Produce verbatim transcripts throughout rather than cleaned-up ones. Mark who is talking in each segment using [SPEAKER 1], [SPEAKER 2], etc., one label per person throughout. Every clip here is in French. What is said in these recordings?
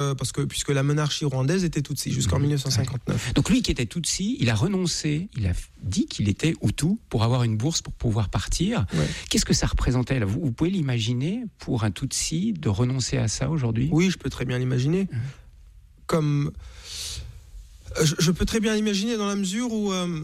[SPEAKER 1] euh, parce que puisque la monarchie rwandaise était Tutsi jusqu'en mmh. dix-neuf cent cinquante-neuf.
[SPEAKER 2] Ouais. Donc lui qui était Tutsi, il a renoncé, il a dit qu'il était Hutu pour avoir une bourse pour pouvoir partir. Ouais. Qu'est-ce que ça représentait là ? vous, vous pouvez l'imaginer pour un Tutsi de renoncer à ça aujourd'hui ?
[SPEAKER 1] Oui, je peux très bien l'imaginer. Mmh. Comme je, je peux très bien l'imaginer dans la mesure où euh,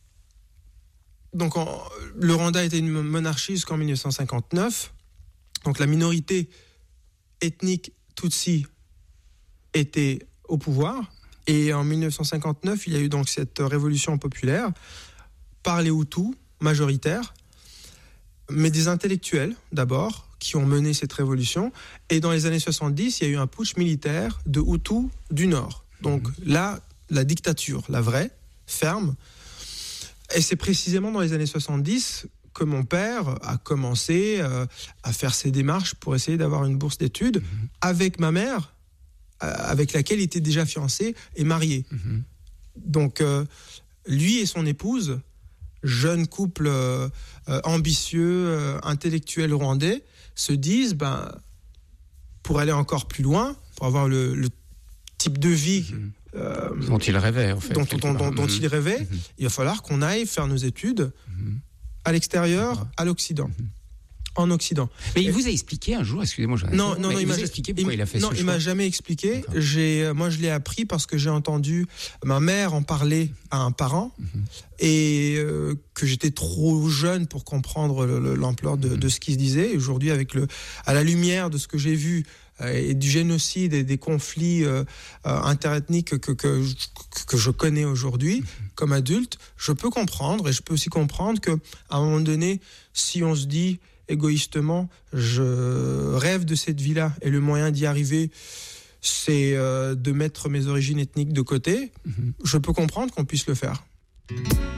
[SPEAKER 1] donc en, le Rwanda était une monarchie jusqu'en dix-neuf cent cinquante-neuf. Donc la minorité ethnique Tutsi était au pouvoir. Et en dix-neuf cent cinquante-neuf, il y a eu donc cette révolution populaire par les Hutus majoritaires, mais des intellectuels d'abord, qui ont mené cette révolution. Et dans les années soixante-dix, il y a eu un putsch militaire de Hutus du Nord. Donc mmh. là, la dictature, la vraie, ferme. Et c'est précisément dans les années soixante-dix que mon père a commencé euh, à faire ses démarches pour essayer d'avoir une bourse d'études mmh. avec ma mère, euh, avec laquelle il était déjà fiancé et marié. Mmh. Donc, euh, lui et son épouse, jeune couple euh, euh, ambitieux, euh, intellectuel rwandais, se disent, ben, pour aller encore plus loin, pour avoir le, le type de vie mmh. euh,
[SPEAKER 2] dont il rêvait, en fait.
[SPEAKER 1] Dont, dont, dont, dont
[SPEAKER 2] mmh.
[SPEAKER 1] il rêvait, mmh. il va falloir qu'on aille faire nos études mmh. à l'extérieur, à l'Occident. Mmh. En Occident.
[SPEAKER 2] Mais il vous a expliqué un jour, excusez-moi, je
[SPEAKER 1] non, non, non, il,
[SPEAKER 2] il
[SPEAKER 1] m'a
[SPEAKER 2] vous a expliqué pourquoi il, il a fait
[SPEAKER 1] non,
[SPEAKER 2] ce choix.
[SPEAKER 1] Non, il m'a jamais expliqué. J'ai, moi, je l'ai appris parce que j'ai entendu ma mère en parler à un parent mm-hmm. et euh, que j'étais trop jeune pour comprendre le, le, l'ampleur de, mm-hmm. de ce qui se disait. Et aujourd'hui, avec le, à la lumière de ce que j'ai vu euh, et du génocide et des conflits euh, euh, interethniques que, que, que, que je connais aujourd'hui mm-hmm. comme adulte, je peux comprendre et je peux aussi comprendre que à un moment donné, si on se dit égoïstement, je rêve de cette vie-là et le moyen d'y arriver, c'est euh, de mettre mes origines ethniques de côté. Mmh. Je peux comprendre qu'on puisse le faire.